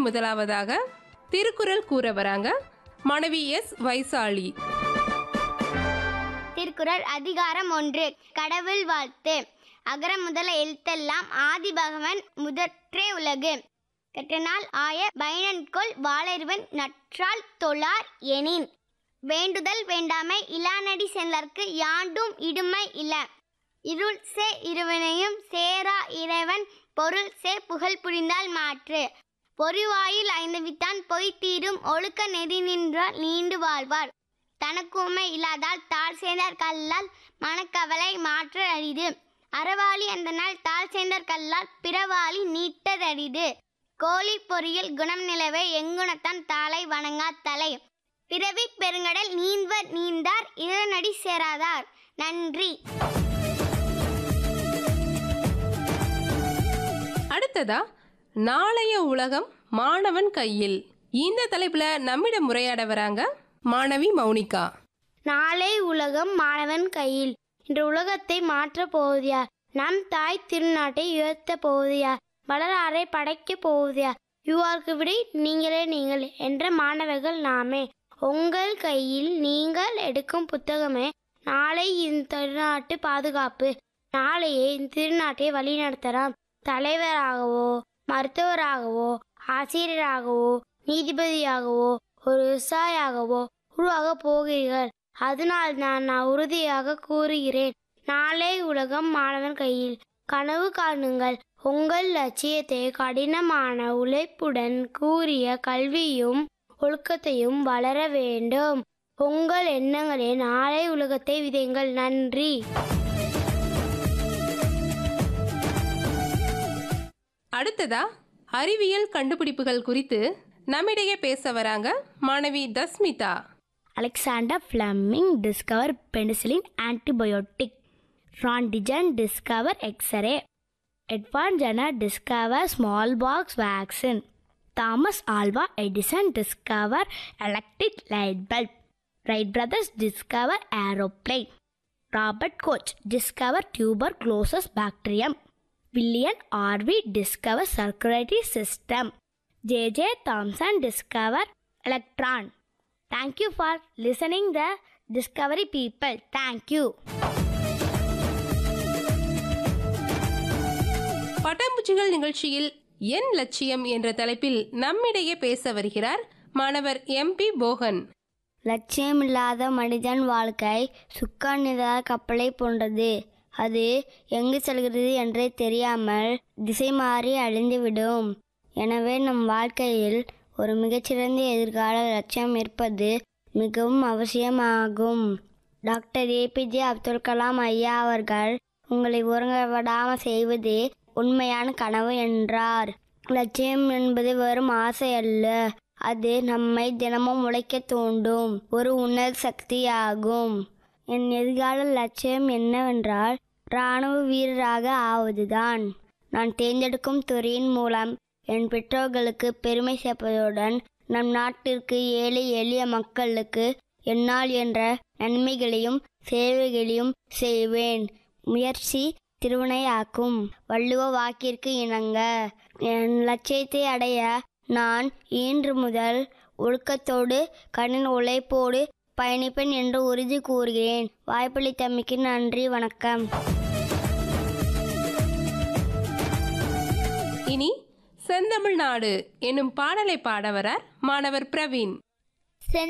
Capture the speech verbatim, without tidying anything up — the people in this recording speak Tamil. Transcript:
முதலாவதாக திருக்குறள் கூற வராங்க மாணவி எஸ் வைசாலி. திருக்குறள் அதிகாரம் ஒன்று. கடவுள் வாழ்த்து. அகர முதல எழுத்தெல்லாம் ஆதி பகவன் முதற்றே உலகு. கெட்டனால் ஆய பயனன்கொள் வாளறிவன் நற்றால் தொழார் எனின். வேண்டுதல் வேண்டாமை இலானடி சென்றற்கு யாண்டும் இடுமை இல. இருள் சே இருவனையும் சேரா இறைவன் பொருள் சே புகழ் புரிந்தால் மாற்று. பொறிவாயில் ஐந்து வித்தான் பொய் தீரும் ஒழுக்க நெறி நின்றால் நீண்டு வாழ்வார். தனக்குமை இல்லாதால் தாழ் சேர்ந்தார் கல்லால் மனக்கவலை மாற்ற அரிது. அறவாளி அந்த நாள் தாழ் சேர்ந்தார் கல்லால் பிறவாளி நீட்டர் அரிது. கோழி பொறியில் குணம் நிலவே எங்குணத்தான் தாளை வணங்கா தலை. பிறவி பெருங்கடல் நீந்தவர் நீந்தார் இளநடி சேராதார். நன்றி. அடுத்ததா நாளைய உலகம் மாணவன் கையில். இந்த தலைப்புல நம்மிடம் உரையாட வராங்க மாணவி மௌனிகா. நாளை உலகம் மாணவன் கையில். இன்று உலகத்தை மாற்ற போவது யார்? நம் தாய் திருநாட்டை உயர்த்த போவது யார்? வளராரை படைக்க போவது யார்? யுவார்க்கு விடை நீங்களே நீங்கள் என்ற மாணவர்கள் நாமே. உங்கள் கையில் நீங்கள் எடுக்கும் புத்தகமே நாளை இந்த திருநாட்டு பாதுகாப்பு. நாளையே இந்த திருநாட்டை வழிநடத்தலாம். தலைவராகவோ மருத்துவராகவோ ஆசிரியராகவோ நீதிபதியாகவோ ஒரு விவசாயியாகவோ உருவாக போகிறீர்கள். அதனால் நான் நான் உறுதியாக கூறுகிறேன், நாளை உலகம் மாணவன் கையில். கனவு காணுங்கள். உங்கள் லட்சியத்தை கடினமான உழைப்புடன் கூறிய கல்வியும் ஒழுக்கத்தையும் வளர வேண்டும். உங்கள் எண்ணங்களே நாளை உலகத்தை விதைங்கள். நன்றி. அடுத்ததா அறிவியல் கண்டுபிடிப்புகள் குறித்து நம்மிடையே பேச வராங்க மாணவி Thasmitha. Alexander Fleming discovered penicillin antibiotic. Röntgen discovered X-ray. Edward Jenner discovered smallpox vaccine. Thomas Alva Edison discovered electric light bulb. Wright brothers discovered aeroplane. Robert Koch discovered tuberculosis bacterium. William Harvey discovered circulatory system. J J Thomson discovered electron. Thank you for listening the Discovery people. Thank you. பட்டாம்பூச்சிகள் நிகழ்ச்சியில் என் லட்சியம் என்ற தலைப்பில் நம்மிடையே பேச வருகிறார் மாணவர் எம் பி போகன். லட்சியமில்லாத மனிதன் வாழ்க்கை சுக்கான் இல்லாத கப்பலை போன்றது. அது எங்கு செல்கிறது என்றே தெரியாமல் திசை மாறி அழிந்துவிடும். எனவே நம் வாழ்க்கையில் ஒரு மிகச்சிறந்த எதிர்கால லட்சியம் இருப்பது மிகவும் அவசியமாகும். Doctor A B J Abdul Kalam ஐயா அவர்கள் உங்களை உறங்கவிடாமல் செய்வது உண்மையான கனவு என்றார். லட்சியம் என்பது வெறும் ஆசை அல்ல, அது நம்மை தினமும் உழைக்க தூண்டும் ஒரு உணர் சக்தியாகும். என் எதிர்கால லட்சியம் என்னவென்றால் இராணுவ வீரராக ஆவதுதான். நான் தேர்ந்தெடுக்கும் துறையின் மூலம் என் பெற்றோர்களுக்கு பெருமை சேர்ப்பதுடன் நம் நாட்டிற்கு ஏழை எளிய மக்களுக்கு என்னால் என்ற நன்மைகளையும் சேவைகளையும் செய்வேன். முயற்சி திருவினையாக்கும். வள்ளுவ வாக்கிற்கு இணங்க என் லட்சியத்தை அடைய நான் இன்று முதல் ஒழுக்கத்தோடு கடின உழைப்போடு பயணிப்பேன் என்று உறுதி கூறுகிறேன். வாய்ப்பளித்தமைக்கு நன்றி. வணக்கம். இனி செந்தமிழ்நாடு என்னும் பாடலை பாடவரார் மாணவர் பிரவீன்.